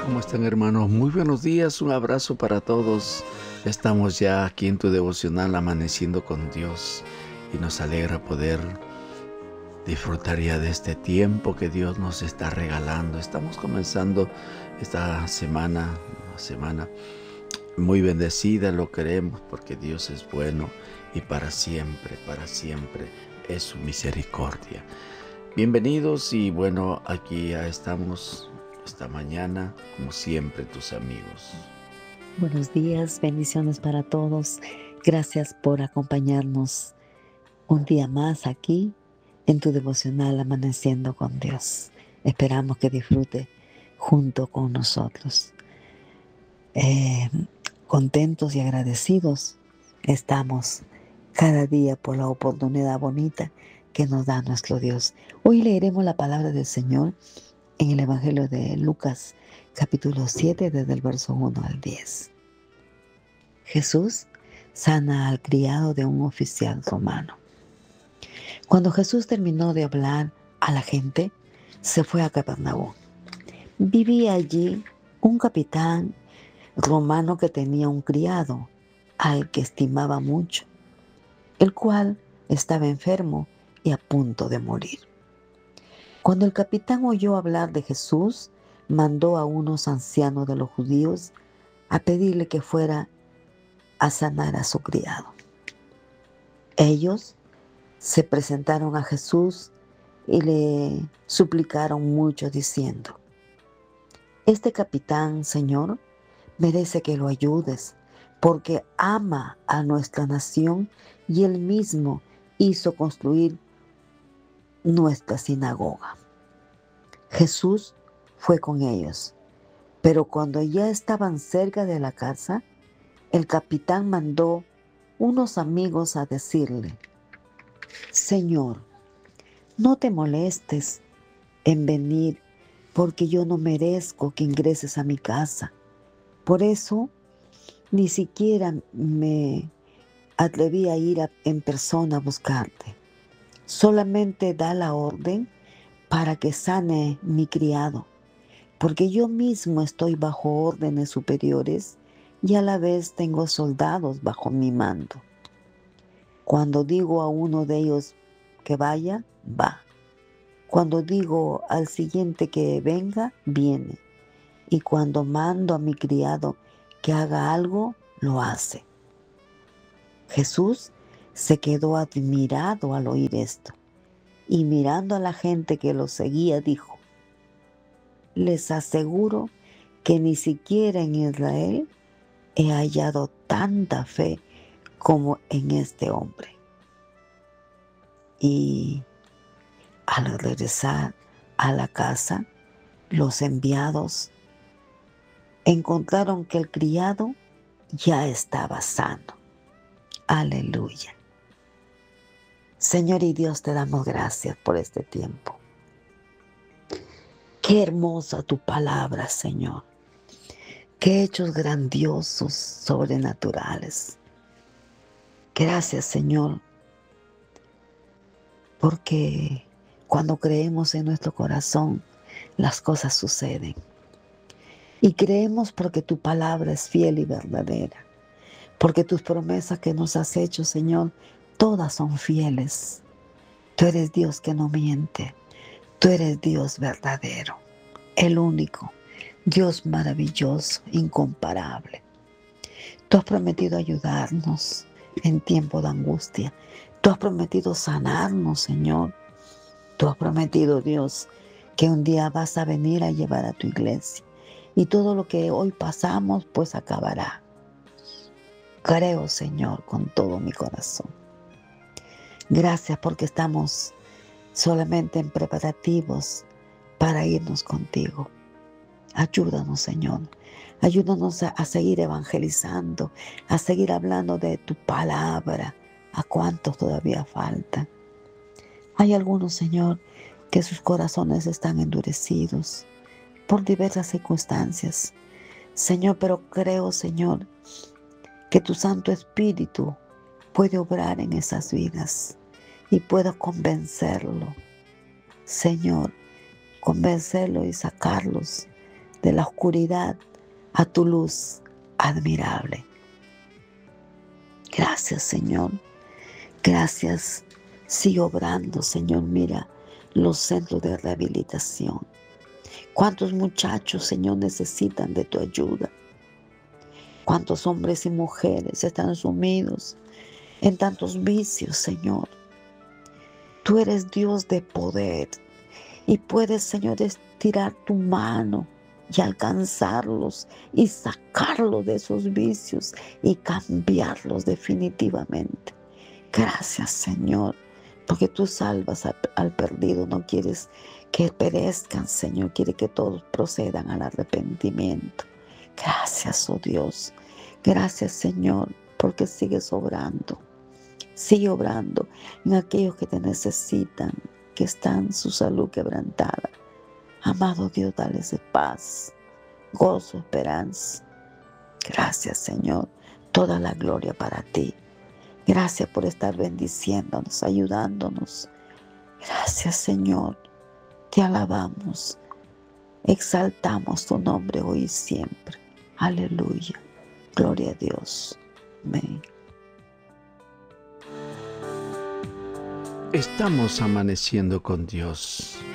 ¿Cómo están, hermanos? Muy buenos días, un abrazo para todos. Estamos ya aquí en tu devocional Amaneciendo con Dios y nos alegra poder disfrutar ya de este tiempo que Dios nos está regalando. Estamos comenzando esta semana, una semana muy bendecida, lo queremos porque Dios es bueno y para siempre es su misericordia. Bienvenidos y bueno, aquí ya estamos esta mañana, como siempre, tus amigos. Buenos días, bendiciones para todos. Gracias por acompañarnos un día más aquí en tu devocional Amaneciendo con Dios. Esperamos que disfrute junto con nosotros. Contentos y agradecidos estamos cada día por la oportunidad bonita que nos da nuestro Dios. Hoy leeremos la palabra del Señor en el Evangelio de Lucas, capítulo 7, desde el verso 1 al 10. Jesús sana al criado de un oficial romano. Cuando Jesús terminó de hablar a la gente, se fue a Capernaum. Vivía allí un capitán romano que tenía un criado, al que estimaba mucho, el cual estaba enfermo y a punto de morir. Cuando el capitán oyó hablar de Jesús, mandó a unos ancianos de los judíos a pedirle que fuera a sanar a su criado. Ellos se presentaron a Jesús y le suplicaron mucho diciendo: este capitán, Señor, merece que lo ayudes, porque ama a nuestra nación y él mismo hizo construir nuestra sinagoga. Jesús fue con ellos, pero cuando ya estaban cerca de la casa, el capitán mandó unos amigos a decirle: Señor, no te molestes en venir, porque yo no merezco que ingreses a mi casa. Por eso ni siquiera me atreví a ir en persona a buscarte. Solamente da la orden para que sane mi criado, porque yo mismo estoy bajo órdenes superiores y a la vez tengo soldados bajo mi mando. Cuando digo a uno de ellos que vaya, va. Cuando digo al siguiente que venga, viene. Y cuando mando a mi criado que haga algo, lo hace. Jesús se quedó admirado al oír esto, y mirando a la gente que lo seguía, dijo: les aseguro que ni siquiera en Israel he hallado tanta fe como en este hombre. Y al regresar a la casa, los enviados encontraron que el criado ya estaba sano. Aleluya. Señor y Dios, te damos gracias por este tiempo. Qué hermosa tu palabra, Señor. Qué hechos grandiosos, sobrenaturales. Gracias, Señor, porque cuando creemos en nuestro corazón, las cosas suceden. Y creemos porque tu palabra es fiel y verdadera. Porque tus promesas que nos has hecho, Señor, todas son fieles. Tú eres Dios que no miente. Tú eres Dios verdadero, el único, Dios maravilloso, incomparable. Tú has prometido ayudarnos en tiempo de angustia. Tú has prometido sanarnos, Señor. Tú has prometido, Dios, que un día vas a venir a llevar a tu iglesia. Y todo lo que hoy pasamos, pues acabará. Creo, Señor, con todo mi corazón. Gracias porque estamos solamente en preparativos para irnos contigo. Ayúdanos, Señor. Ayúdanos a seguir evangelizando, a seguir hablando de tu palabra. ¿A cuántos todavía falta? Hay algunos, Señor, que sus corazones están endurecidos por diversas circunstancias. Señor, pero creo, Señor, que tu Santo Espíritu puede obrar en esas vidas y puedo convencerlo, Señor, convencerlo y sacarlos de la oscuridad a tu luz admirable. Gracias, Señor. Gracias. Sigue obrando, Señor. Mira los centros de rehabilitación. ¿Cuántos muchachos, Señor, necesitan de tu ayuda? ¿Cuántos hombres y mujeres están sumidos en tantos vicios, Señor? Tú eres Dios de poder y puedes, Señor, estirar tu mano y alcanzarlos y sacarlos de esos vicios y cambiarlos definitivamente. Gracias, Señor, porque tú salvas al perdido, no quieres que perezcan, Señor, quieres que todos procedan al arrepentimiento. Gracias, oh Dios. Gracias, Señor, porque sigues obrando. Sigue obrando en aquellos que te necesitan, que están su salud quebrantada. Amado Dios, dales paz, gozo, esperanza. Gracias, Señor. Toda la gloria para ti. Gracias por estar bendiciéndonos, ayudándonos. Gracias, Señor. Te alabamos. Exaltamos tu nombre hoy y siempre. Aleluya. Gloria a Dios. Amén. Estamos amaneciendo con Dios.